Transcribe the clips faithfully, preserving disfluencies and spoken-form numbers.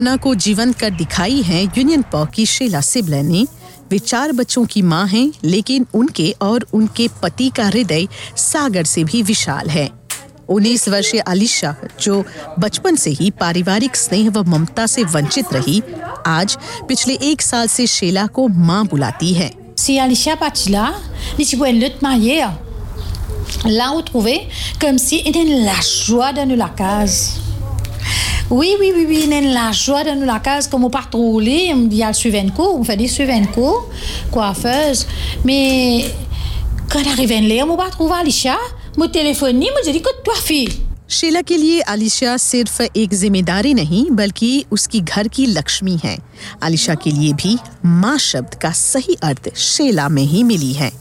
घटना को जीवंत कर दिखाई है यूनियन पॉ की शीला सिबले ने। वे चार बच्चों की मां हैं, लेकिन उनके और उनके पति का हृदय सागर से भी विशाल है। उन्नीस वर्षीय अलीशा, जो बचपन से ही पारिवारिक स्नेह व ममता से वंचित रही, आज पिछले एक साल से शीला को मां बुलाती है। Si Alicia partit là, les petits points de mariés, là on trouvait comme si il était la joie de nous la case. Oui, oui, oui, oui, il est la joie de nous la case, comme on part rouler, on dit à suivre un cours, on fait des suivre un cours, coiffeuse. Mais quand on arrive là, on va trouver Alicia, mon téléphone, moi je dis que toi fille. Sheila के लिए अलीशा सिर्फ एक जिम्मेदारी नहीं, बल्कि उसकी घर की लक्ष्मी है। अलीशा के लिए भी माँ शब्द का सही अर्थ शीला में ही मिली है।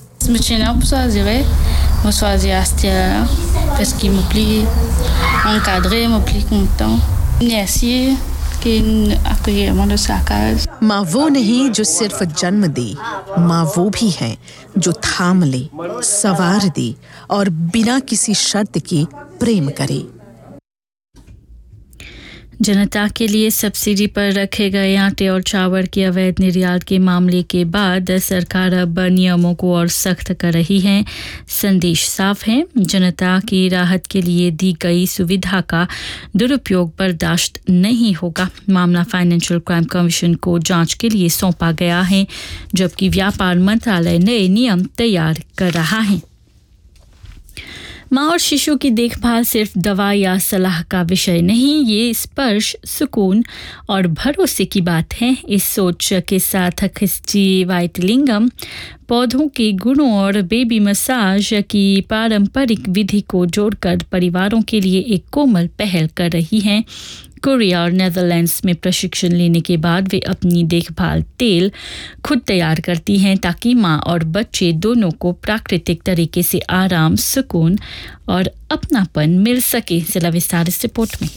माँ वो नहीं जो सिर्फ जन्म दे, माँ वो भी है जो थाम ले, सवार दे और बिना किसी शर्त के प्रेम करे। जनता के लिए सब्सिडी पर रखे गए आटे और चावल के अवैध निर्यात के मामले के बाद सरकार अब नियमों को और सख्त कर रही है। संदेश साफ है, जनता की राहत के लिए दी गई सुविधा का दुरुपयोग बर्दाश्त नहीं होगा। मामला फाइनेंशियल क्राइम कमीशन को जांच के लिए सौंपा गया है, जबकि व्यापार मंत्रालय नए नियम तैयार कर रहा है। माँ और शिशु की देखभाल सिर्फ दवा या सलाह का विषय नहीं, ये स्पर्श, सुकून और भरोसे की बात है। इस सोच के साथ क्रिस्टी वाइटलिंगम पौधों के गुणों और बेबी मसाज की पारंपरिक विधि को जोड़कर परिवारों के लिए एक कोमल पहल कर रही हैं। कोरिया और नेदरलैंड्स में प्रशिक्षण लेने के बाद वे अपनी देखभाल तेल खुद तैयार करती हैं, ताकि माँ और बच्चे दोनों को प्राकृतिक तरीके से आराम, सुकून और अपनापन मिल सके। जिला विस्तार इस रिपोर्ट में।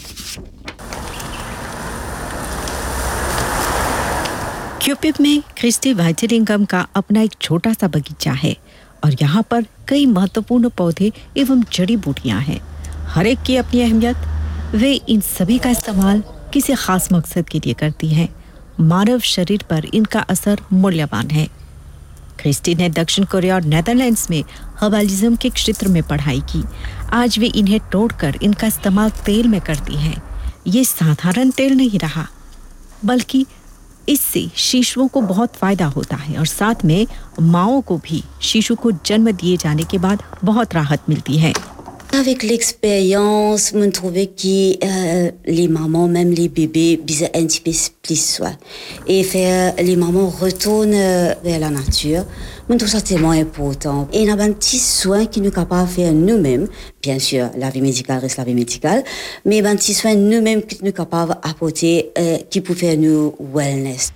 क्यूपिप में क्रिस्टी वाइटलिंगम का अपना एक छोटा सा बगीचा है और यहाँ पर कई महत्वपूर्ण पौधे एवं जड़ी बूटियाँ हैं। हर एक की अपनी अहमियत। वे इन सभी का इस्तेमाल किसी खास मकसद के लिए करती हैं। मानव शरीर पर इनका असर मूल्यवान है। क्रिस्टी ने दक्षिण कोरिया और नेदरलैंड्स में हर्बलिज्म के क्षेत्र में पढ़ाई की। आज वे इन्हें तोड़कर इनका इस्तेमाल तेल में करती हैं। ये साधारण तेल नहीं रहा, बल्कि इससे शिशुओं को बहुत फायदा होता है और साथ में माँओं को भी शिशु को जन्म दिए जाने के बाद बहुत राहत मिलती है। Avec l'expérience, je trouvais que euh, les mamans, même les bébés, besoin un petit peu plus soin. Et faire les mamans retournent vers la nature, je trouve ça tellement important. Et il y a un petit soin qui nous est capable de faire nous-mêmes. Bien sûr, la vie médicale reste la vie médicale, mais il y a un petit soin nous-mêmes qui nous est capable d'apporter, euh, qui peut faire nous wellness.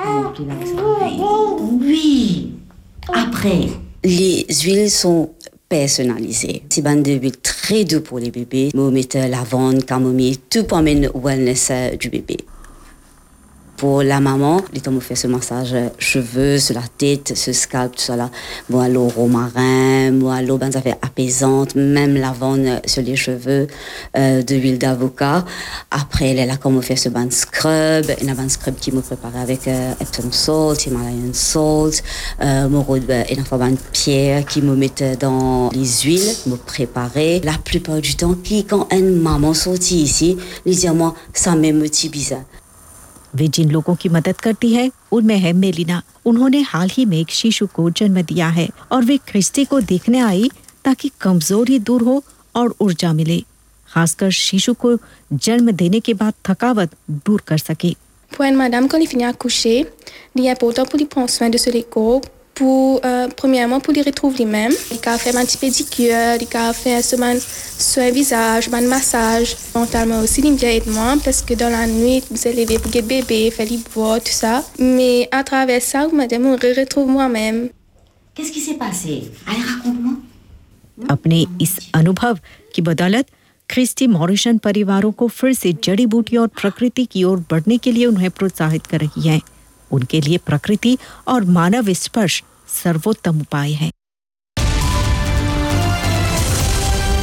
Oui, après. Les huiles sont personnalisé. C'est une huile très doux pour les bébés. Vous mettez lavande, camomille, tout pour amener le wellness du bébé. Pour la maman, les on fait ce massage cheveux, sur la tête, sur le scalp, tout ça là. Moi, l'eau romarin, moi, l'eau, ben, ça fait apaisante, même lavande sur les cheveux, euh, de l'huile d'avocat. Après, elle est là, comme on fait ce ban scrub. Il y a un scrub qui me prépare avec euh, Epsom salt, Himalayan salt. Euh, moi, il y a une pierre qui me met dans les huiles, me préparer. La plupart du temps, qui, quand une maman sortit ici, lui dit à moi, ça me motive bizarre. वे जिन लोगों की मदद करती है उनमें है melaena. उन्होंने हाल ही में एक शिशु को जन्म दिया है और वे क्रिस्टी को देखने आई ताकि कमजोरी दूर हो और ऊर्जा मिले, खासकर शिशु को जन्म देने के बाद थकावट दूर कर सके। Pour une madame, quand elle finit à coucher, il est important pour lui prendre soin de ses corps, pour, euh, premièrement, pour lui retrouver lui-même. Il a fait un petit pédicure, il a fait un soin visage, un massage. Mentalement aussi, il m'aide moi parce que dans la nuit, vous allez lever pour le bébé, faire les bois, tout ça. Mais à travers ça, madame, je retrouve moi-même. Qu'est-ce qui s'est passé? Allez, raconte-moi. अपने इस अनुभव की बदौलत Christie मॉरिशन परिवारों को फिर से जड़ी बूटियों और प्रकृति की ओर बढ़ने के लिए उन्हें प्रोत्साहित कर रही है। उनके लिए प्रकृति और मानव स्पर्श सर्वोत्तम उपाय है।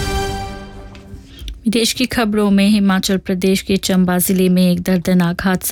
विदेश की खबरों में हिमाचल प्रदेश के चंबा जिले में एक दर्दनाक हादसा